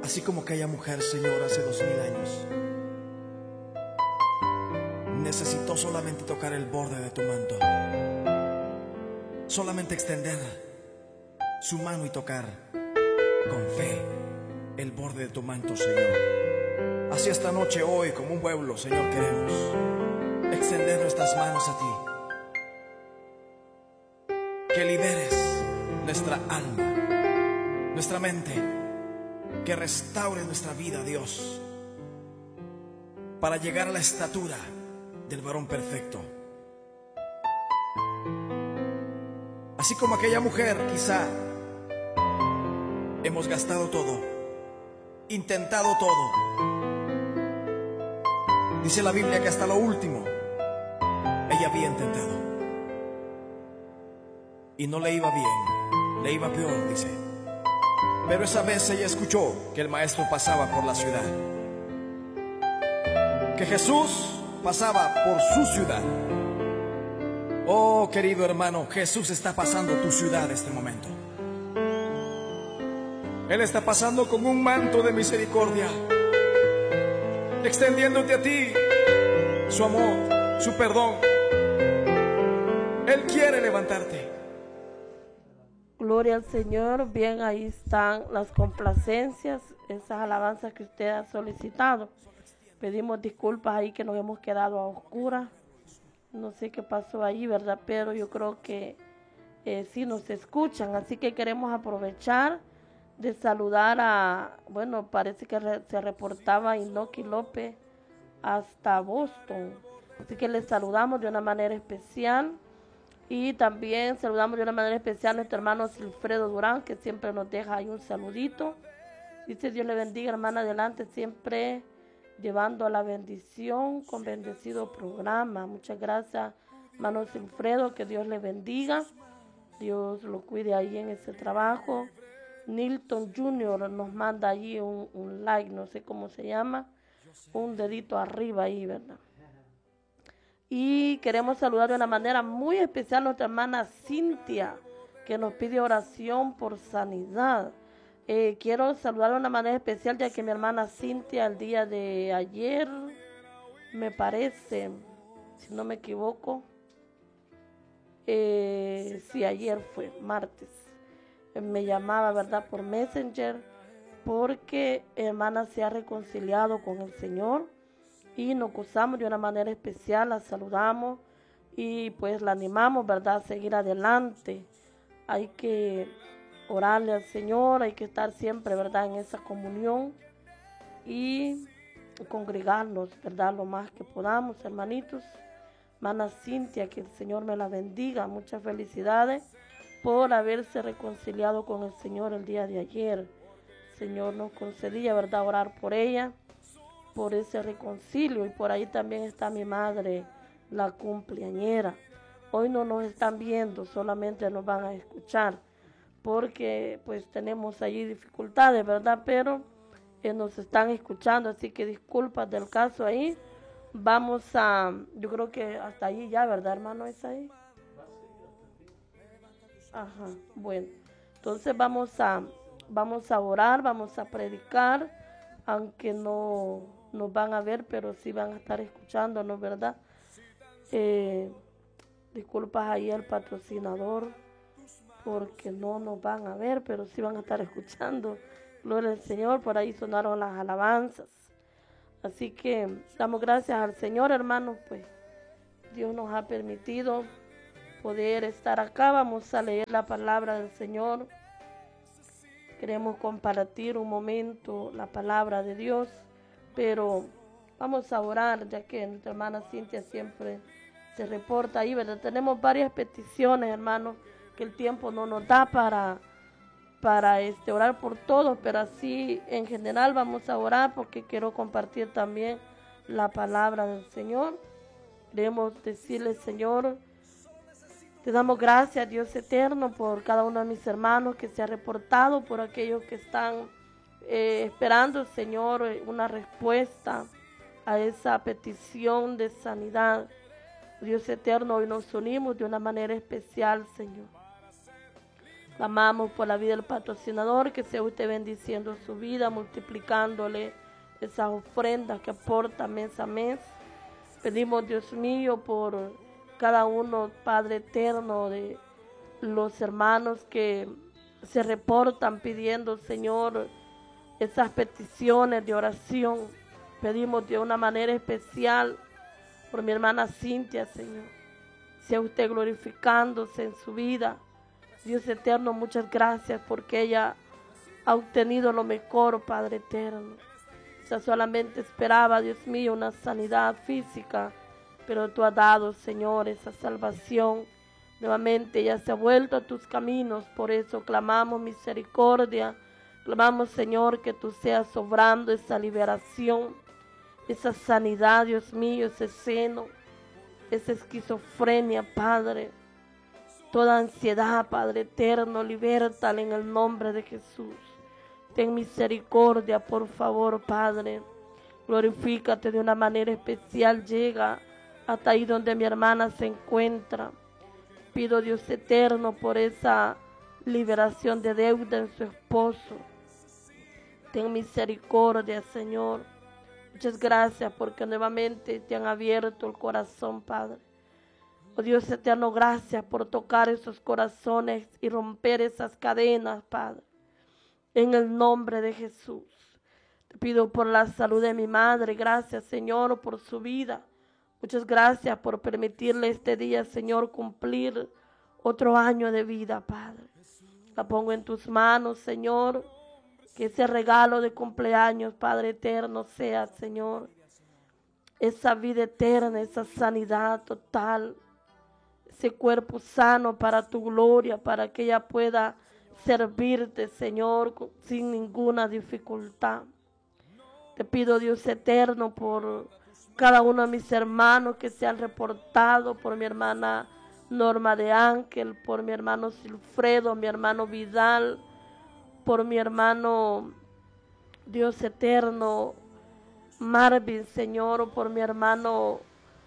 Así como aquella mujer, Señor, hace 2000 años, necesitó solamente tocar el borde de tu manto, solamente extender su mano y tocar con fe el borde de tu manto, Señor. Así esta noche, hoy, como un pueblo, Señor, queremos extender nuestras manos a ti. Que liberes nuestra alma, nuestra mente, que restaure nuestra vida, Dios, para llegar a la estatura del varón perfecto. Así como aquella mujer, quizá hemos gastado todo, intentado todo. Dice la Biblia que hasta lo último ella había intentado y no le iba bien, le iba peor, dice. Pero esa vez ella escuchó que el maestro pasaba por la ciudad, que Jesús pasaba por su ciudad. Oh, querido hermano, Jesús está pasando tu ciudad en este momento. Él está pasando con un manto de misericordia, extendiéndote a ti su amor, su perdón. Él quiere levantarte. Gloria al Señor. Bien, ahí están las complacencias, esas alabanzas que usted ha solicitado. Pedimos disculpas ahí que nos hemos quedado a oscuras. No sé qué pasó ahí, ¿verdad? Pero yo creo que sí nos escuchan. Así que queremos aprovechar de saludar a, bueno, parece que se reportaba Inoki López hasta Boston. Así que les saludamos de una manera especial. Y también saludamos de una manera especial a nuestro hermano Silfredo Durán, que siempre nos deja ahí un saludito. Dice: Dios le bendiga, hermana, adelante, siempre llevando a la bendición con bendecido programa. Muchas gracias, hermano Silfredo, que Dios le bendiga, Dios lo cuide ahí en ese trabajo. Nilton Jr. nos manda allí un like, no sé cómo se llama, un dedito arriba ahí, ¿verdad? Y queremos saludar de una manera muy especial a nuestra hermana Cintia, que nos pide oración por sanidad. Quiero saludar de una manera especial, ya que mi hermana Cintia el día de ayer, me parece, si no me equivoco, sí, ayer fue martes, me llamaba, ¿verdad?, por Messenger, porque hermana se ha reconciliado con el Señor y nos gozamos de una manera especial, la saludamos y pues la animamos, ¿verdad?, a seguir adelante. Hay que orarle al Señor, hay que estar siempre, ¿verdad?, en esa comunión y congregarnos, ¿verdad?, lo más que podamos, hermanitos. Hermana Cintia, que el Señor me la bendiga, muchas felicidades por haberse reconciliado con el Señor el día de ayer. El Señor nos concedía, ¿verdad?, orar por ella, por ese reconcilio. Y por ahí también está mi madre, la cumpleañera. Hoy no nos están viendo, solamente nos van a escuchar, porque pues tenemos allí dificultades, ¿verdad? Pero nos están escuchando, así que disculpas del caso ahí. Vamos a, yo creo que hasta allí ya, ¿verdad, hermano? ¿Es ahí? Ajá, bueno. Entonces vamos a orar, vamos a predicar, aunque no nos van a ver, pero sí van a estar escuchándonos, ¿verdad? Disculpas ahí al patrocinador, porque no nos van a ver, pero sí van a estar escuchando. Gloria al Señor, por ahí sonaron las alabanzas. Así que damos gracias al Señor, hermanos, pues Dios nos ha permitido poder estar acá. Vamos a leer la palabra del Señor. Queremos compartir un momento la palabra de Dios, pero vamos a orar, ya que nuestra hermana Cintia siempre se reporta ahí, ¿verdad? Tenemos varias peticiones, hermanos, que el tiempo no nos da para orar por todos, pero así en general vamos a orar, porque quiero compartir también la palabra del Señor. Queremos decirle: Señor, te damos gracias, Dios eterno, por cada uno de mis hermanos que se ha reportado, por aquellos que están esperando, Señor, una respuesta a esa petición de sanidad. Dios eterno, hoy nos unimos de una manera especial, Señor. Clamamos por la vida del patrocinador, que sea usted bendiciendo su vida, multiplicándole esas ofrendas que aporta mes a mes. Pedimos, Dios mío, por cada uno, Padre eterno, de los hermanos que se reportan pidiendo, Señor, esas peticiones de oración. Pedimos de una manera especial por mi hermana Cintia, Señor. Sea usted glorificándose en su vida. Dios eterno, muchas gracias porque ella ha obtenido lo mejor, Padre eterno. Ella solamente esperaba, Dios mío, una sanidad física, pero tú has dado, Señor, esa salvación. Nuevamente ella se ha vuelto a tus caminos, por eso clamamos misericordia. Clamamos, Señor, que tú seas obrando esa liberación, esa sanidad, Dios mío, ese seno, esa esquizofrenia, Padre. Toda ansiedad, Padre eterno, libértala en el nombre de Jesús. Ten misericordia, por favor, Padre. Glorifícate de una manera especial. Llega hasta ahí donde mi hermana se encuentra. Pido, Dios eterno, por esa liberación de deuda en su esposo. Ten misericordia, Señor. Muchas gracias porque nuevamente te han abierto el corazón, Padre. Oh Dios eterno, gracias por tocar esos corazones y romper esas cadenas, Padre. En el nombre de Jesús. Te pido por la salud de mi madre. Gracias, Señor, por su vida. Muchas gracias por permitirle este día, Señor, cumplir otro año de vida, Padre. La pongo en tus manos, Señor. Que ese regalo de cumpleaños, Padre eterno, sea, Señor, esa vida eterna, esa sanidad total, ese cuerpo sano para tu gloria, para que ella pueda servirte, Señor, sin ninguna dificultad. Te pido, Dios eterno, por cada uno de mis hermanos que se han reportado, por mi hermana Norma de Ángel, por mi hermano Silfredo, mi hermano Vidal, por mi hermano, Dios eterno, Marvin, Señor, por mi hermano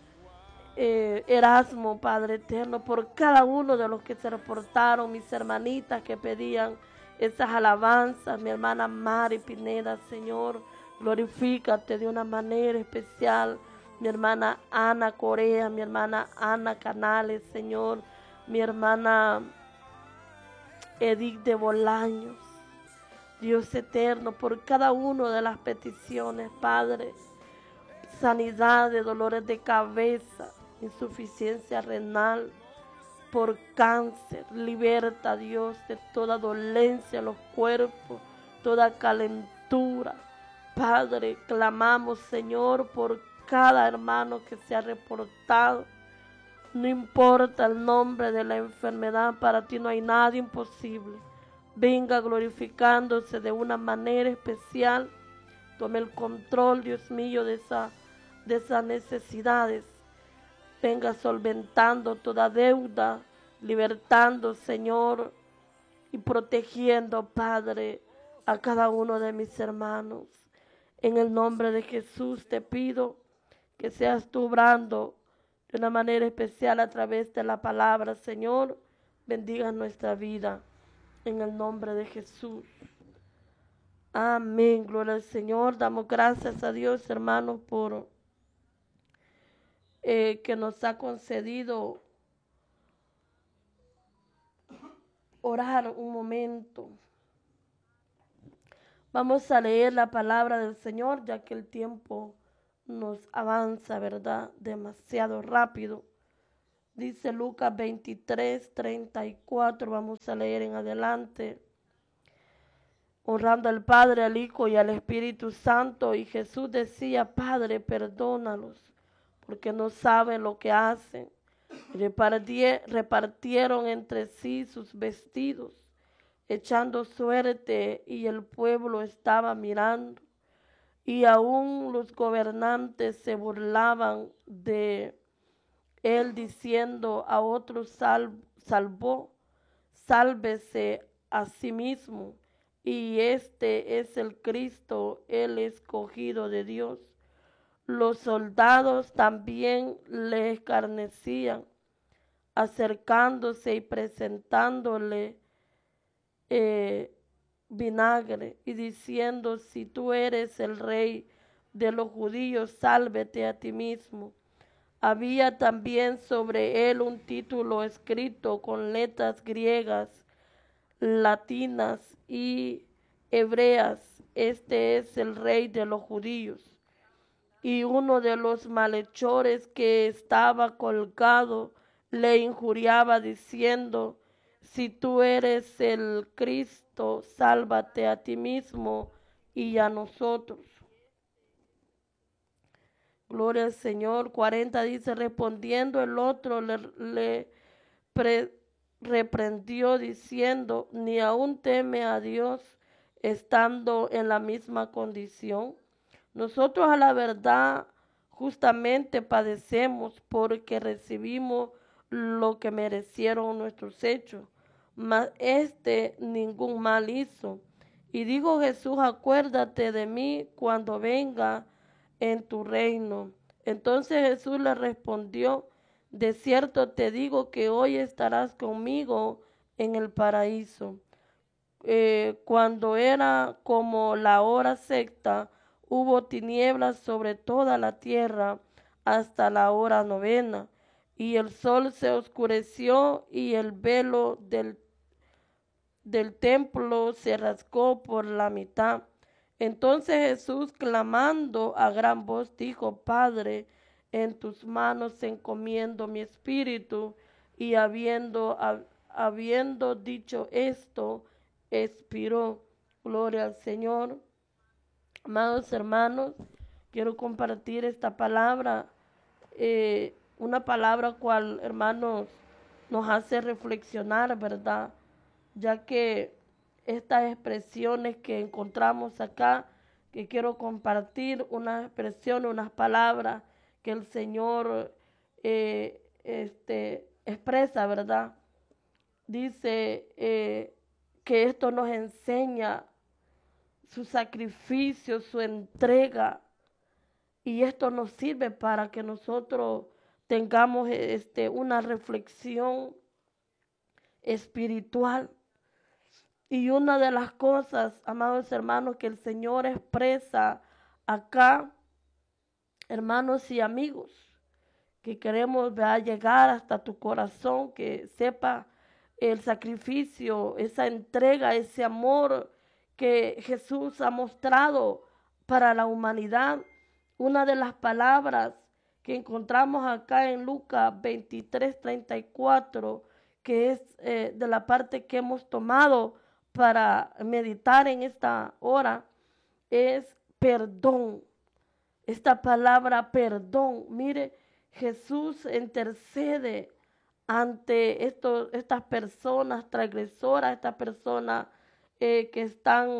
Erasmo, Padre eterno, por cada uno de los que se reportaron, mis hermanitas que pedían esas alabanzas, mi hermana Mari Pineda, Señor, glorifícate de una manera especial, mi hermana Ana Corea, mi hermana Ana Canales, Señor, mi hermana Edith de Bolaños. Dios eterno, por cada una de las peticiones, Padre, sanidad de dolores de cabeza, insuficiencia renal, por cáncer, liberta, Dios, de toda dolencia en los cuerpos, toda calentura. Padre, clamamos, Señor, por cada hermano que se ha reportado. No importa el nombre de la enfermedad, para ti no hay nada imposible. Venga glorificándose de una manera especial. Tome el control, Dios mío, de esas necesidades. Venga solventando toda deuda, libertando, Señor, y protegiendo, Padre, a cada uno de mis hermanos. En el nombre de Jesús te pido que seas tú obrando de una manera especial a través de la palabra, Señor. Bendiga nuestra vida. En el nombre de Jesús. Amén. Gloria al Señor. Damos gracias a Dios, hermanos, por que nos ha concedido orar un momento. Vamos a leer la palabra del Señor, ya que el tiempo nos avanza, ¿verdad? Demasiado rápido. Dice Lucas 23, 34, vamos a leer en adelante. Honrando al Padre, al Hijo y al Espíritu Santo. Y Jesús decía, Padre, perdónalos, porque no saben lo que hacen. Y repartieron entre sí sus vestidos, echando suerte, y el pueblo estaba mirando. Y aún los gobernantes se burlaban de él, diciendo a otros, sálvese a sí mismo, y este es el Cristo, el escogido de Dios. Los soldados también le escarnecían, acercándose y presentándole vinagre y diciendo: si tú eres el rey de los judíos, sálvete a ti mismo. Había también sobre él un título escrito con letras griegas, latinas y hebreas: este es el rey de los judíos. Y uno de los malhechores que estaba colgado le injuriaba diciendo: si tú eres el Cristo, sálvate a ti mismo y a nosotros. Gloria al Señor. 40 dice: respondiendo el otro le reprendió diciendo: ni aún teme a Dios, estando en la misma condición. Nosotros a la verdad justamente padecemos porque recibimos lo que merecieron nuestros hechos, mas ningún mal hizo. Y dijo Jesús: acuérdate de mí cuando venga en tu reino. Entonces Jesús le respondió: de cierto te digo que hoy estarás conmigo en el paraíso. Cuando era como la hora sexta, hubo tinieblas sobre toda la tierra hasta la hora novena, y el sol se oscureció y el velo del templo se rasgó por la mitad. Entonces Jesús, clamando a gran voz, dijo: Padre, en tus manos encomiendo mi espíritu. Y habiendo dicho esto, expiró. Gloria al Señor. Amados hermanos, quiero compartir esta palabra, una palabra cual, hermanos, nos hace reflexionar, ¿verdad? Ya que estas expresiones que encontramos acá, que quiero compartir, unas expresiones, unas palabras que el Señor expresa, ¿verdad? Dice que esto nos enseña su sacrificio, su entrega, y esto nos sirve para que nosotros tengamos una reflexión espiritual. Y una de las cosas, amados hermanos, que el Señor expresa acá, hermanos y amigos, que queremos ver llegar hasta tu corazón, que sepa el sacrificio, esa entrega, ese amor que Jesús ha mostrado para la humanidad. Una de las palabras que encontramos acá en Lucas 23:34, que es de la parte que hemos tomado para meditar en esta hora, es perdón. Esta palabra perdón, mire, Jesús intercede ante estas personas transgresoras, estas personas que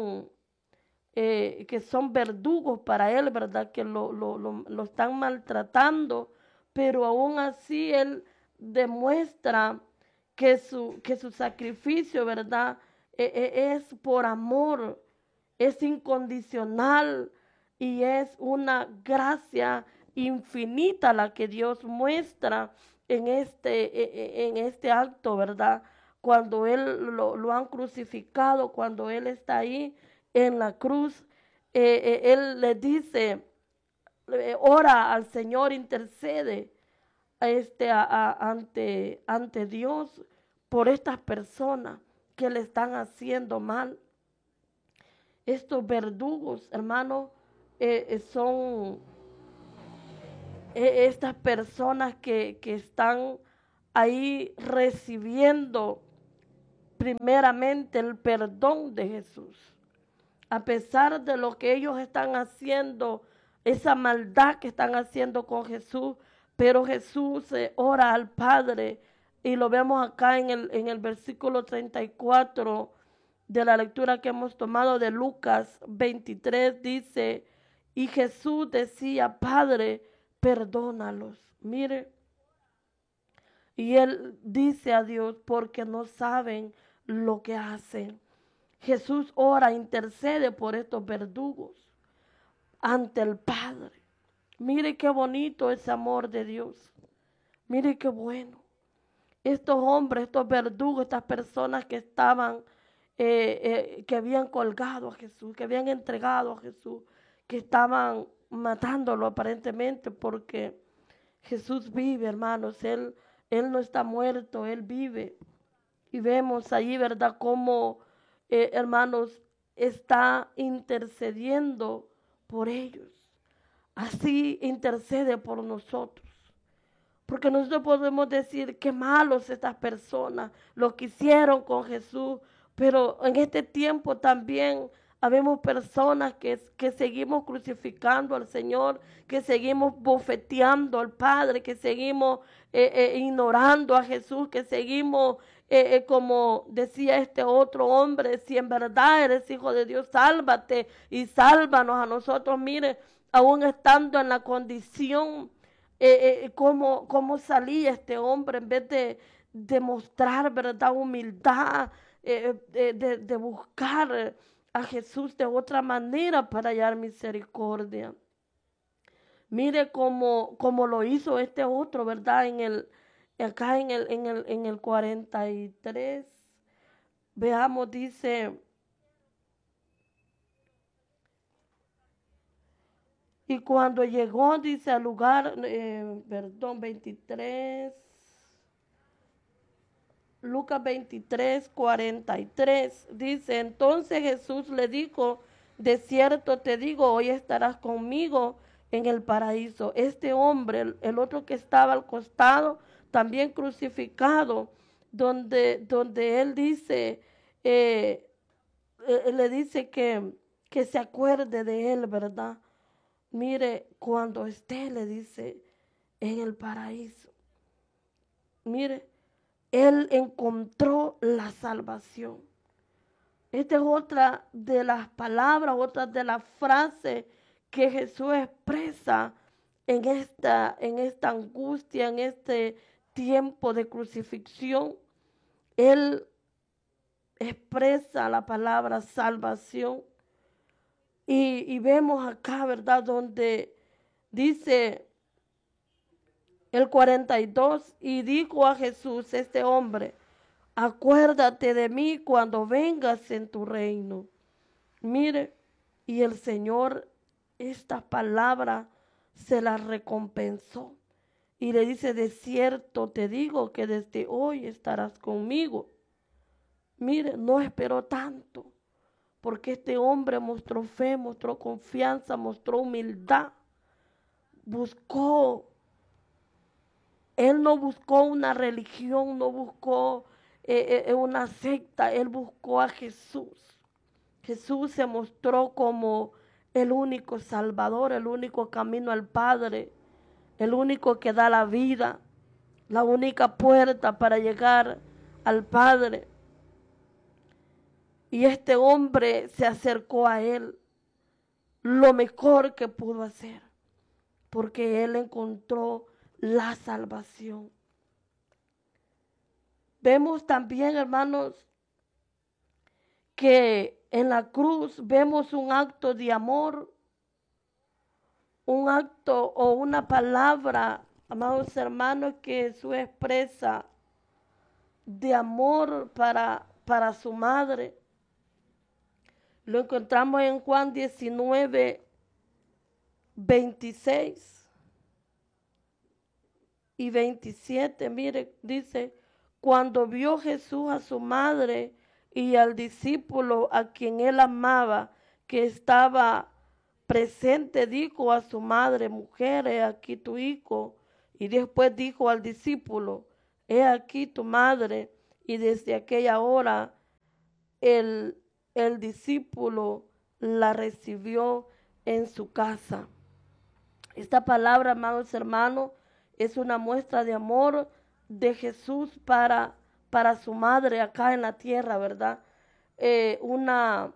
son verdugos para él, ¿verdad? Que lo están maltratando, pero aún así él demuestra que su sacrificio, ¿verdad? Es por amor, es incondicional y es una gracia infinita la que Dios muestra en este acto, ¿verdad? Cuando él lo han crucificado, cuando él está ahí en la cruz, él le dice, ora al Señor, intercede ante Dios por estas personas que le están haciendo mal. Estos verdugos, hermanos, son estas personas que están ahí recibiendo primeramente el perdón de Jesús. A pesar de lo que ellos están haciendo, esa maldad que están haciendo con Jesús, pero Jesús ora al Padre, y lo vemos acá en el versículo 34 de la lectura que hemos tomado de Lucas 23, dice: y Jesús decía: Padre, perdónalos. Mire, y él dice a Dios: porque no saben lo que hacen. Jesús ora, intercede por estos verdugos ante el Padre. Mire qué bonito ese amor de Dios. Mire qué bueno. Estos hombres, estos verdugos, estas personas que estaban que habían colgado a Jesús, que habían entregado a Jesús, que estaban matándolo aparentemente, porque Jesús vive, hermanos, Él no está muerto, Él vive. Y vemos allí, ¿verdad?, cómo, hermanos, está intercediendo por ellos. Así intercede por nosotros. Porque nosotros podemos decir qué malos estas personas, lo que hicieron con Jesús, pero en este tiempo también habemos personas que seguimos crucificando al Señor, que seguimos bofeteando al Padre, que seguimos ignorando a Jesús, que seguimos, como decía este otro hombre, si en verdad eres hijo de Dios, sálvate y sálvanos a nosotros. Mire, aún estando en la condición, cómo salía este hombre en vez de mostrar, ¿verdad?, humildad, de buscar a Jesús de otra manera para hallar misericordia. Mire cómo lo hizo este otro, ¿verdad? Acá en el 43, veamos, dice: y cuando llegó, dice, al lugar, 23, Lucas 23, 43, dice: entonces Jesús le dijo, de cierto te digo, hoy estarás conmigo en el paraíso. Este hombre, el otro que estaba al costado, también crucificado, donde él dice, le dice que se acuerde de él, ¿verdad? Mire, cuando esté, le dice, en el paraíso. Mire, él encontró la salvación. Esta es otra de las palabras, otra de las frases que Jesús expresa en esta angustia, en este tiempo de crucifixión. Él expresa la palabra salvación. Y vemos acá, ¿verdad?, donde dice el 42, y dijo a Jesús este hombre: acuérdate de mí cuando vengas en tu reino. Mire, y el Señor esta palabra se la recompensó y le dice: de cierto te digo que desde hoy estarás conmigo. Mire, no esperó tanto, porque este hombre mostró fe, mostró confianza, mostró humildad, él no buscó una religión, no buscó una secta, él buscó a Jesús. Jesús se mostró como el único Salvador, el único camino al Padre, el único que da la vida, la única puerta para llegar al Padre. Y este hombre se acercó a él lo mejor que pudo hacer, porque él encontró la salvación. Vemos también, hermanos, que en la cruz vemos un acto de amor, un acto o una palabra, amados hermanos, que Jesús expresa de amor para su madre. Lo encontramos en Juan 19, 26 y 27. Mire, dice: cuando vio Jesús a su madre y al discípulo a quien él amaba, que estaba presente, dijo a su madre: mujer, he aquí tu hijo. Y después dijo al discípulo: he aquí tu madre. Y desde aquella hora el discípulo la recibió en su casa. Esta palabra, amados hermanos, es una muestra de amor de Jesús para su madre acá en la tierra, ¿verdad? Una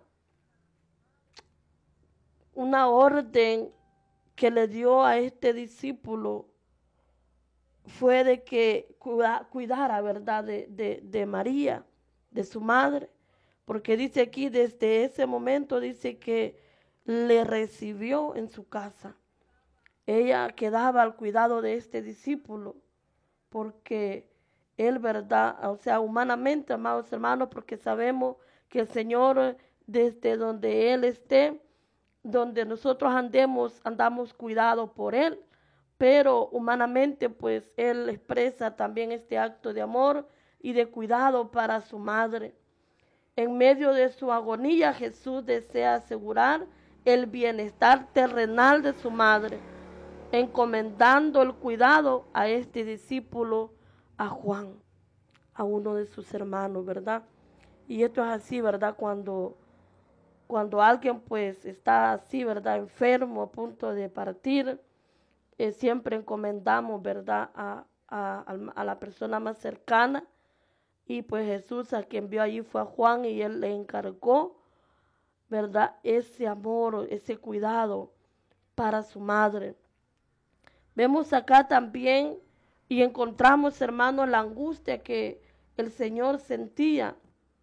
orden que le dio a este discípulo fue de que cuidara, ¿verdad?, de María, de su madre, porque dice aquí, desde ese momento, dice que le recibió en su casa. Ella quedaba al cuidado de este discípulo, porque él, ¿verdad?, o sea, humanamente, amados hermanos, porque sabemos que el Señor, desde donde Él esté, donde nosotros andamos cuidados por Él, pero humanamente pues Él expresa también este acto de amor y de cuidado para su madre. En medio de su agonía, Jesús desea asegurar el bienestar terrenal de su madre, encomendando el cuidado a este discípulo, a Juan, a uno de sus hermanos, ¿verdad? Y esto es así, ¿verdad? Cuando alguien pues está así, ¿verdad? Enfermo, a punto de partir, siempre encomendamos, ¿verdad? A la persona más cercana. Y pues Jesús a quien vio allí fue a Juan y él le encargó, ¿verdad? Ese amor, ese cuidado para su madre. Vemos acá también y encontramos, hermanos, la angustia que el Señor sentía.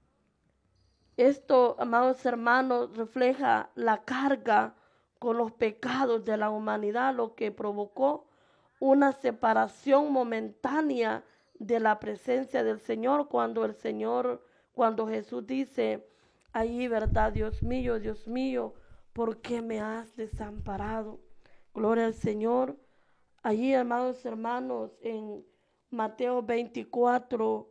Esto, amados hermanos, refleja la carga con los pecados de la humanidad, lo que provocó una separación momentánea de la presencia del Señor, cuando Jesús dice ahí, ¿verdad? Dios mío, ¿por qué me has desamparado? Gloria al Señor. Allí, amados hermanos, en Mateo 24,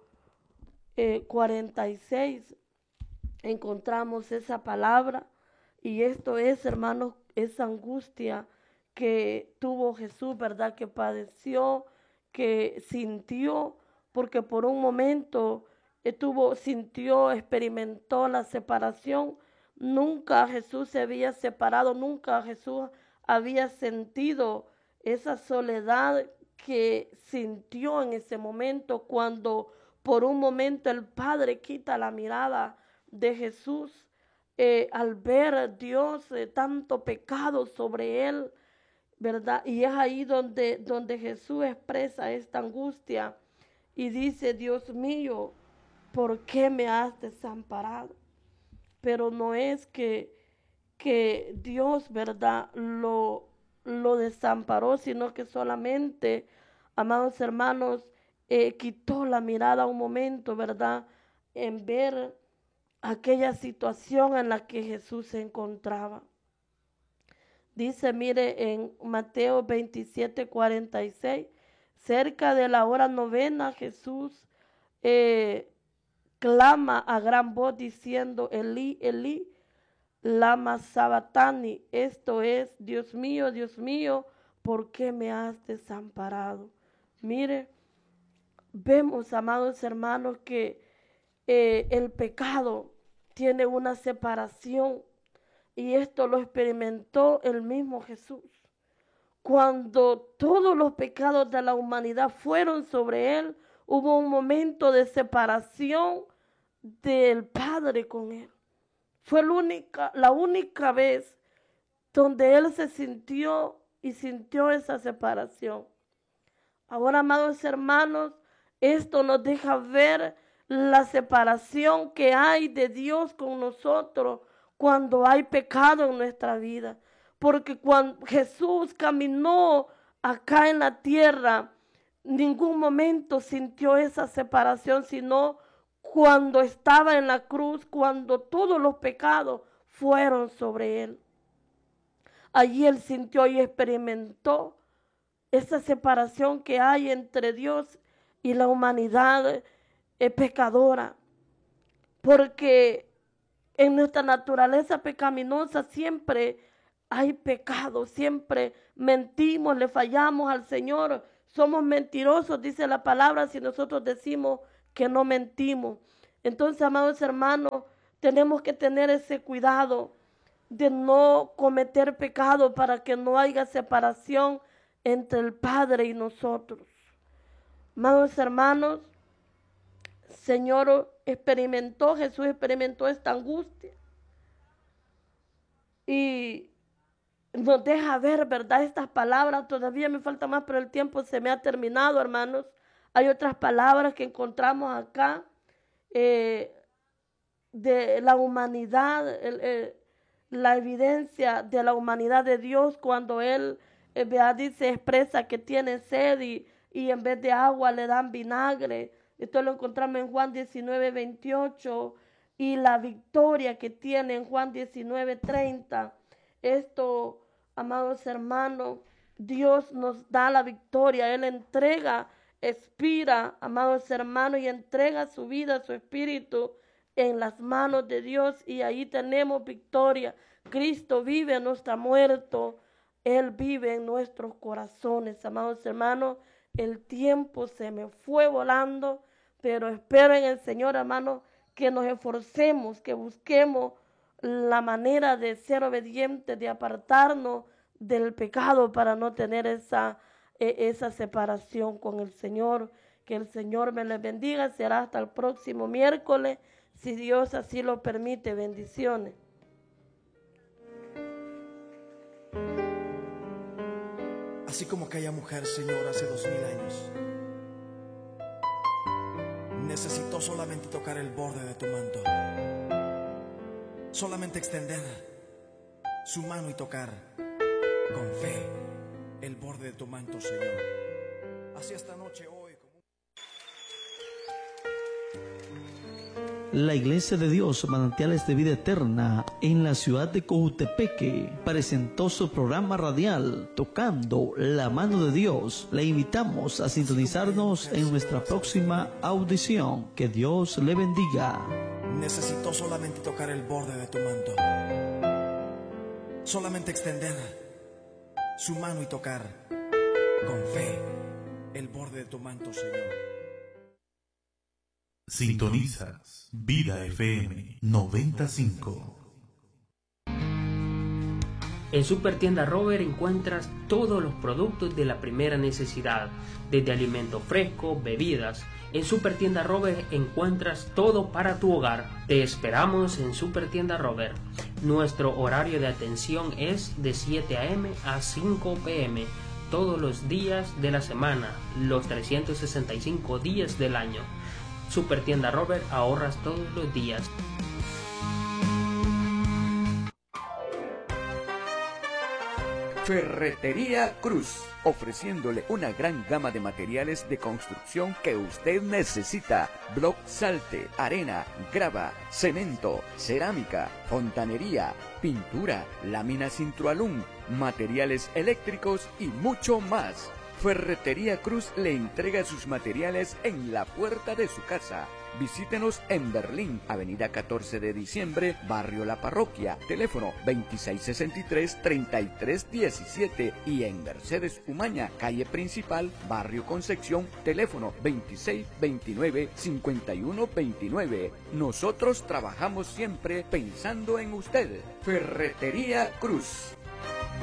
46, encontramos esa palabra, y esto es, hermanos, esa angustia que tuvo Jesús, ¿verdad? Que padeció, que sintió, porque por un momento experimentó la separación. Nunca Jesús se había separado, nunca Jesús había sentido esa soledad que sintió en ese momento, cuando por un momento el Padre quita la mirada de Jesús, al ver Dios tanto pecado sobre él, ¿verdad? Y es ahí donde Jesús expresa esta angustia y dice, Dios mío, ¿por qué me has desamparado? Pero no es que Dios, ¿verdad?, lo desamparó, sino que solamente, amados hermanos, quitó la mirada un momento, ¿verdad?, en ver aquella situación en la que Jesús se encontraba. Dice, mire, en Mateo 27, 46, cerca de la hora novena, Jesús clama a gran voz diciendo, Elí, Elí, lama sabatani. Esto es, Dios mío, ¿por qué me has desamparado? Mire, vemos, amados hermanos, que el pecado tiene una separación, y esto lo experimentó el mismo Jesús. Cuando todos los pecados de la humanidad fueron sobre él, hubo un momento de separación del Padre con él. Fue la única vez donde él se sintió esa separación. Ahora, amados hermanos, esto nos deja ver la separación que hay de Dios con nosotros cuando hay pecado en nuestra vida. Porque cuando Jesús caminó acá en la tierra, ningún momento sintió esa separación, sino cuando estaba en la cruz, cuando todos los pecados fueron sobre él. Allí él sintió y experimentó esa separación que hay entre Dios y la humanidad pecadora, porque en nuestra naturaleza pecaminosa siempre hay pecado, siempre mentimos, le fallamos al Señor, somos mentirosos, dice la palabra, si nosotros decimos que no mentimos. Entonces, amados hermanos, tenemos que tener ese cuidado de no cometer pecado para que no haya separación entre el Padre y nosotros. Amados hermanos, Jesús experimentó esta angustia y nos deja ver, ¿verdad?, estas palabras. Todavía me falta más, pero el tiempo se me ha terminado, hermanos. Hay otras palabras que encontramos acá de la humanidad, la evidencia de la humanidad de Dios cuando Él, dice, expresa que tiene sed y en vez de agua le dan vinagre. Esto lo encontramos en Juan 19, 28. y la victoria que tiene en Juan 19:30. Esto, amados hermanos, Dios nos da la victoria. Él entrega, expira, amados hermanos, y entrega su vida, su espíritu en las manos de Dios, y ahí tenemos victoria. Cristo vive, no está muerto. Él vive en nuestros corazones, amados hermanos. El tiempo se me fue volando, pero espero en el Señor, hermanos, que nos esforcemos, que busquemos la manera de ser obedientes, de apartarnos del pecado para no tener esa separación con el Señor. Que el Señor me les bendiga. Será hasta el próximo miércoles, si Dios así lo permite. Bendiciones. Así como aquella mujer, Señor, hace 2000 años, necesitó solamente tocar el borde de tu manto, solamente extender su mano y tocar con fe el borde de tu manto, Señor. Así esta noche, hoy. La Iglesia de Dios, Manantiales de Vida Eterna, en la ciudad de Cojutepeque, presentó su programa radial Tocando la Mano de Dios. Le invitamos a sintonizarnos en nuestra próxima audición. Que Dios le bendiga. Necesitó solamente tocar el borde de tu manto, solamente extender su mano y tocar con fe el borde de tu manto, Señor. Sintonizas Vida FM 95. En Supertienda Robert encuentras todos los productos de la primera necesidad, desde alimentos frescos, bebidas. En Supertienda Robert encuentras todo para tu hogar. Te esperamos en Supertienda Robert. Nuestro horario de atención es de 7 a.m. a 5 p.m. todos los días de la semana, los 365 días del año. Supertienda Robert, ahorras todos los días. Ferretería Cruz, ofreciéndole una gran gama de materiales de construcción que usted necesita: bloc, salte, arena, grava, cemento, cerámica, fontanería, pintura, láminas Intrualum, materiales eléctricos y mucho más. Ferretería Cruz le entrega sus materiales en la puerta de su casa. Visítenos en Berlín, avenida 14 de diciembre, barrio La Parroquia, teléfono 2663-3317, y en Mercedes Umaña, calle principal, barrio Concepción, teléfono 2629-5129. Nosotros trabajamos siempre pensando en usted. Ferretería Cruz.